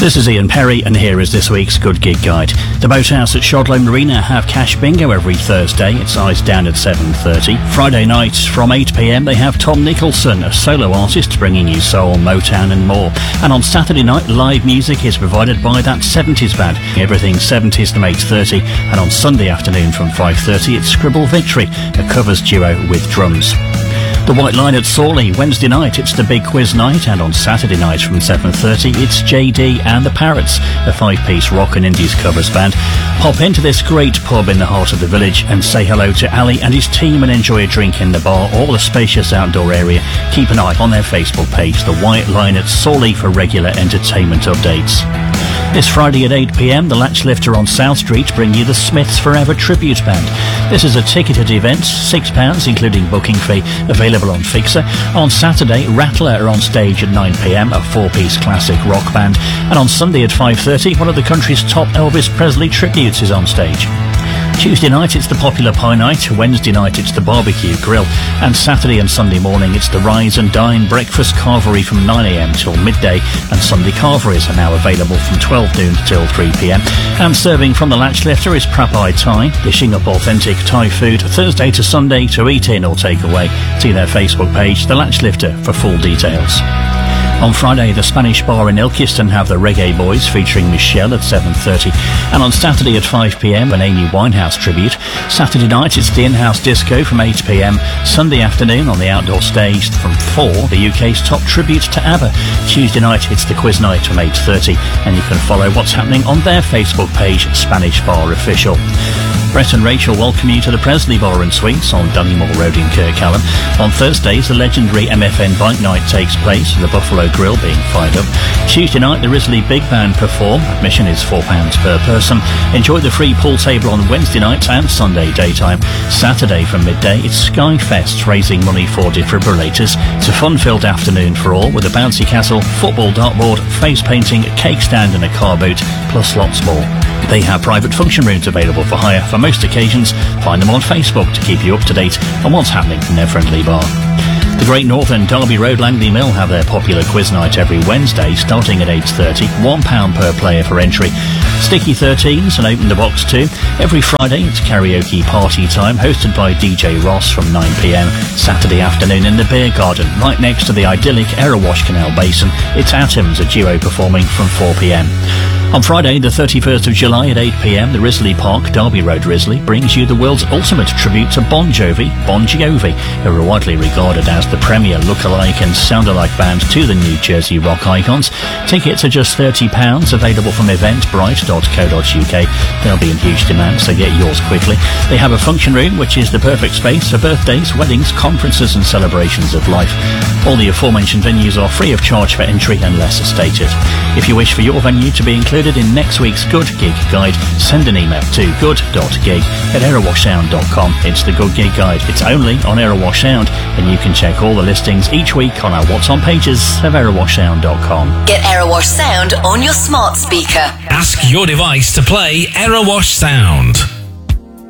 This is Ian Perry, and here is this week's Good Gig Guide. The Boathouse at Shrodlow Marina have cash bingo every Thursday. It's eyes down at 7:30. Friday night from 8 p.m. they have Tom Nicholson, a solo artist, bringing you soul, Motown and more. And on Saturday night, live music is provided by That 70s Band. Everything 70s from 8:30. And on Sunday afternoon from 5:30, it's Scribble Victory, a covers duo with drums. The White Line at Sawley, Wednesday night it's the Big Quiz Night, and on Saturday night from 7:30 it's JD and the Parrots, a 5-piece rock and indies covers band. Hop into this great pub in the heart of the village and say hello to Ali and his team and enjoy a drink in the bar or the spacious outdoor area. Keep an eye on their Facebook page, The White Line at Sawley, for regular entertainment updates. This Friday at 8 p.m, the Latch Lifter on South Street bring you the Smiths Forever Tribute Band. This is a ticketed event, £6 including booking fee, available on Fixer. On Saturday, Rattler are on stage at 9 p.m, a 4-piece classic rock band. And on Sunday at 5:30, one of the country's top Elvis Presley tributes is on stage. Tuesday night it's the Popular Pie Night, Wednesday night it's the Barbecue Grill, and Saturday and Sunday morning it's the Rise and Dine Breakfast Carvery from 9 a.m. till midday, and Sunday carveries are now available from 12 noon till 3 p.m. And serving from the Latch Lifter is Prapai Thai, dishing up authentic Thai food Thursday to Sunday to eat in or take away. See their Facebook page, The Latch Lifter, for full details. On Friday, the Spanish Bar in Ilkeston have the Reggae Boys featuring Michelle at 7:30. And on Saturday at 5 p.m, an Amy Winehouse tribute. Saturday night, it's the In-House Disco from 8 p.m. Sunday afternoon on the outdoor stage from 4, the UK's top tribute to ABBA. Tuesday night, it's the Quiz Night from 8:30. And you can follow what's happening on their Facebook page, Spanish Bar Official. Brett and Rachel welcome you to the Presley Bar and Suites on Dunnymore Road in Kirkcallam. On Thursdays, the legendary MFN Bike Night takes place, with the Buffalo Grill being fired up. Tuesday night, the Risley Big Band perform. Admission is £4 per person. Enjoy the free pool table on Wednesday nights and Sunday daytime. Saturday from midday, it's Skyfest, raising money for defibrillators. It's a fun-filled afternoon for all, with a bouncy castle, football dartboard, face painting, a cake stand and a car boot, plus lots more. They have private function rooms available for hire for most occasions. Find them on Facebook to keep you up to date on what's happening in their friendly bar. The Great Northern Derby Road Langley Mill have their popular quiz night every Wednesday, starting at 8:30, £1 per player for entry. Sticky 13s and Open the Box too. Every Friday it's karaoke party time, hosted by DJ Ross from 9 p.m. Saturday afternoon in the Beer Garden, right next to the idyllic Erewash Canal Basin. It's Atoms, a duo performing from 4 p.m. On Friday, the 31st of July at 8 p.m, the Risley Park, Derby Road Risley, brings you the world's ultimate tribute to Bon Jovi, who are widely regarded as the premier look-alike and sound-alike band to the New Jersey rock icons. Tickets are just £30, available from eventbrite.co.uk. They'll be in huge demand, so get yours quickly. They have a function room, which is the perfect space for birthdays, weddings, conferences and celebrations of life. All the aforementioned venues are free of charge for entry unless stated. If you wish for your venue to be included in next week's Good Gig Guide, send an email to good.gig@aerowashsound.com. It's the Good Gig Guide. It's only on Aerowash Sound, and you can check all the listings each week on our What's On pages of aerowashsound.com. Get Aerowash Sound on your smart speaker. Ask your device to play Aerowash Sound.